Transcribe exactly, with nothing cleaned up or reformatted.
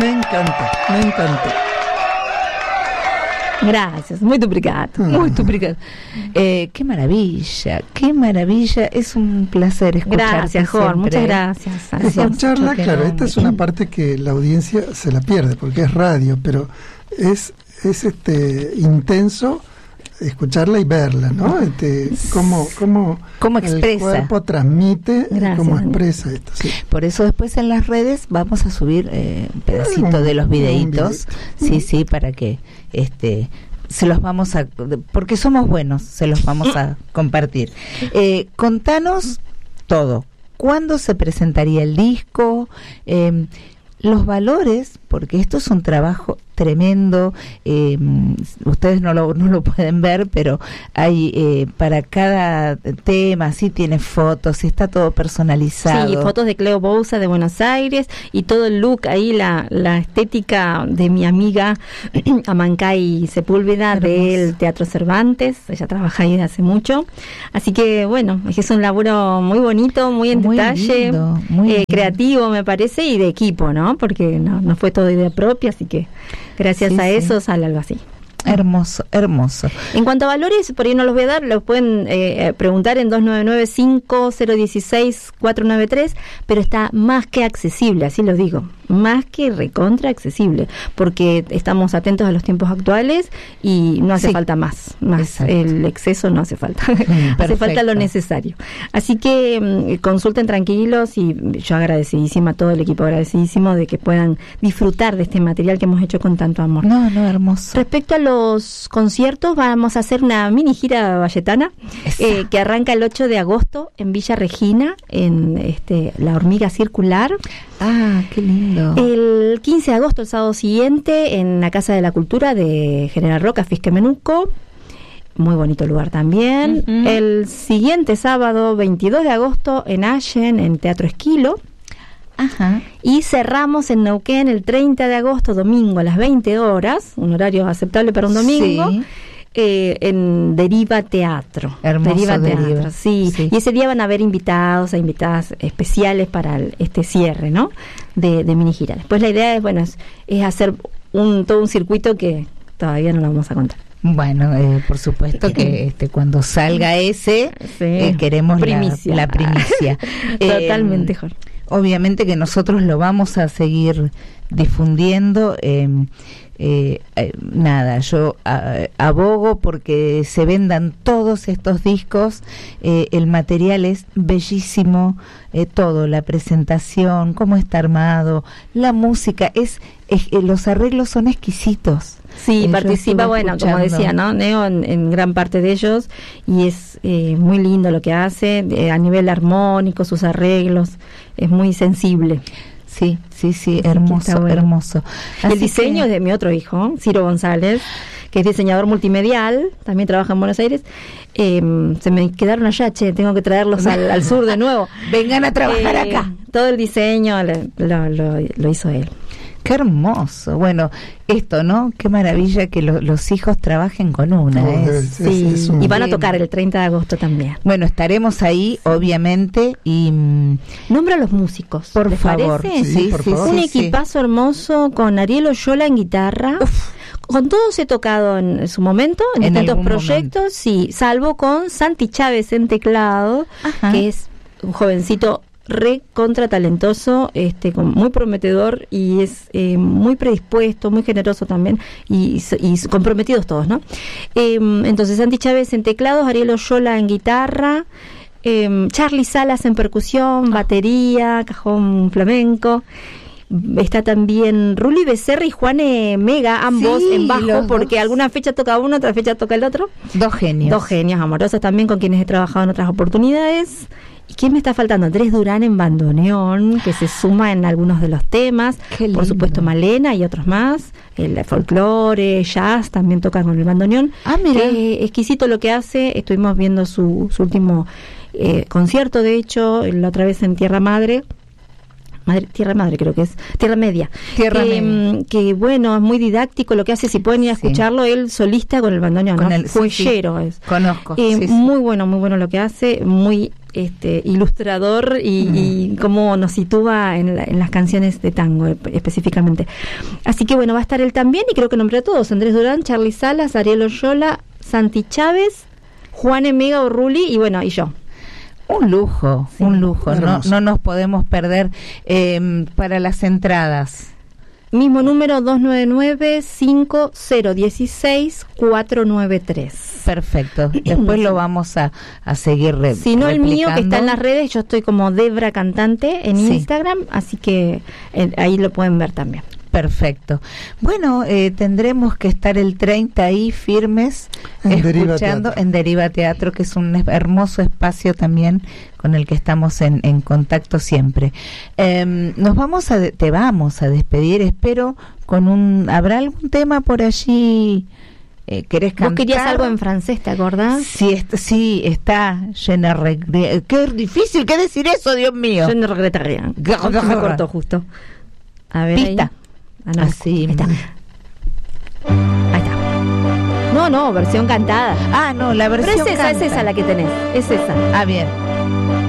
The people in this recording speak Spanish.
Me encanta, me encanta. Gracias, muy obrigado, muy obrigado. Eh, qué maravilla, qué maravilla, es un placer escucharte. Gracias, Jorge, muchas gracias. Escucharla, claro, esta es una parte que la audiencia se la pierde porque es radio, pero es es este intenso escucharla y verla, ¿no? Este, cómo, cómo, cómo expresa. El cuerpo transmite, Gracias, cómo expresa esto. Sí. Por eso después en las redes vamos a subir eh, un pedacito un, de los videitos, sí, sí, para que este se los vamos a, porque somos buenos, se los vamos a compartir. Eh, contanos todo. ¿Cuándo se presentaría el disco? Eh, los valores, porque esto es un trabajo tremendo, eh, ustedes no lo, no lo pueden ver, pero hay eh, para cada tema, sí tiene fotos, está todo personalizado. Sí, fotos de Cleo Bouza de Buenos Aires y todo el look ahí, la, la estética de mi amiga Amancay Sepúlveda del Teatro Cervantes, ella trabaja ahí desde hace mucho, así que bueno, es un laburo muy bonito, muy en muy detalle, lindo, muy eh, creativo me parece y de equipo, ¿no? Porque no, no fue todo idea propia, así que gracias sí, a eso sí. sale algo así. Hermoso, hermoso. En cuanto a valores, por ahí no los voy a dar, los pueden eh, preguntar en dos nueve nueve, cinco cero uno seis, cuatro nueve tres, pero está más que accesible, así lo digo, más que recontra accesible, porque estamos atentos a los tiempos actuales y no hace sí. falta más, más Exacto. el exceso no hace falta, mm, hace falta lo necesario. Así que mm, consulten tranquilos y yo agradecidísima, a todo el equipo agradecidísimo de que puedan disfrutar de este material que hemos hecho con tanto amor. No, no, hermoso. Respecto a los conciertos, vamos a hacer una mini gira valletana eh, que arranca el ocho de agosto en Villa Regina, en este La Hormiga Circular. Ah, qué lindo. El quince de agosto, el sábado siguiente, en la Casa de la Cultura de General Roca, Fisquemenuco. Muy bonito lugar también. Uh-huh. El siguiente sábado, veintidós de agosto, en Allen, en Teatro Esquilo. Ajá. Y cerramos en Neuquén el treinta de agosto, domingo a las veinte horas, un horario aceptable para un domingo, sí. eh, en Deriva Teatro. Hermoso Deriva, Deriva. Teatro, sí. sí. Y ese día van a haber invitados e invitadas especiales para el, este cierre, ¿no? De, de mini gira. Después la idea es, bueno, es, es hacer un todo un circuito que todavía no lo vamos a contar. Bueno, eh, por supuesto que este cuando salga ese sí. eh, queremos primicia. la, la primicia. Totalmente, Jorge. Eh, Obviamente que nosotros lo vamos a seguir difundiendo. Eh, eh, eh, nada, yo a, abogo porque se vendan todos estos discos. Eh, el material es bellísimo, eh, todo, la presentación, cómo está armado, la música, es, es eh, los arreglos son exquisitos. Sí, eh, participa, bueno, escuchando. Como decía, ¿no? Neo en, en gran parte de ellos, y es eh, muy lindo lo que hace, eh, a nivel armónico, sus arreglos, es muy sensible. Sí, sí, sí, hermoso, bueno. hermoso. Así el diseño que... es de mi otro hijo, Ciro González, que es diseñador multimedial, también trabaja en Buenos Aires. Eh, se me quedaron allá, che, tengo que traerlos al, al sur de nuevo. Vengan a trabajar eh, acá. Todo el diseño lo, lo, lo, lo hizo él. Qué hermoso. Bueno, esto, ¿no? Qué maravilla que lo, los hijos trabajen con una. Oh, ¿eh? es, sí, es, es un... y van a tocar el treinta de agosto también. Bueno, estaremos ahí, sí. obviamente, y... Nombra a los músicos, por ¿les favor. parece? Sí, sí, por sí, favor. Un sí, equipazo sí. hermoso con Ariel Oyola en guitarra. Uf. Con todos he tocado en su momento, en, en distintos proyectos, momento. sí, salvo con Santi Chávez en teclado, Ajá. que es un jovencito re contra talentoso, este, con, muy prometedor y es eh, muy predispuesto, muy generoso también y, y comprometidos todos, ¿no? Eh, entonces Santi Chávez en teclados, Ariel Oyola en guitarra, eh, Charly Salas en percusión, batería, cajón flamenco. Está también Ruli Becerra y Juane Mega, ambos sí, en bajo, porque dos. Alguna fecha toca uno, otra fecha toca el otro. Dos genios. Dos genios amorosos también con quienes he trabajado en otras oportunidades. ¿Y quién me está faltando? Andrés Durán en bandoneón, que se suma en algunos de los temas. Por supuesto Malena y otros más. El folclore, jazz, también toca con el bandoneón. Ah, mira. Eh, exquisito lo que hace. Estuvimos viendo su, su último eh, concierto, de hecho, la otra vez en Tierra Madre. Madre, Tierra Madre creo que es, Tierra Media. Tierra que, Media. Que bueno, es muy didáctico lo que hace, si pueden ir a escucharlo, sí. él solista con el bandoneón, con ¿no? el Fuellero sí, sí. es. Conozco. Eh, sí, muy sí. bueno, muy bueno lo que hace, muy este ilustrador y, mm. y cómo nos sitúa en, la, en las canciones de tango específicamente. Así que bueno, va a estar él también, y creo que nombré a todos: Andrés Durán, Charly Salas, Ariel Oyola, Santi Chávez, Juan Emega Urruli y bueno, y yo. Un lujo, sí, un lujo, no, no nos podemos perder. Eh, para las entradas, mismo número, dos nueve nueve, cinco cero uno seis, cuatro nueve tres. Perfecto, después lo vamos a, a seguir re- Si no, replicando. El mío, que está en las redes, yo estoy como Debra Cantante en sí. Instagram, así que eh, ahí lo pueden ver también. Perfecto. Bueno, eh, tendremos que estar el treinta ahí firmes, en escuchando Deriva en Deriva Teatro, que es un hermoso espacio también con el que estamos en, en contacto siempre. Eh, nos vamos a de- te vamos a despedir, espero, con un... ¿Habrá algún tema por allí? Eh, ¿Querés cantar? Vos querías algo en francés, ¿te acordás? Sí, est- sí, está Je ne regrette. Qué difícil, ¿qué decir eso, Dios mío? Je ne regrette rien. Me cortó justo. A ver, Pista. ahí. Ah, no, Así. ahí está. Ahí está. No, no, versión cantada. Ah, no, la versión Pero es esa, canta. es esa la que tenés. Es esa. Ah, bien.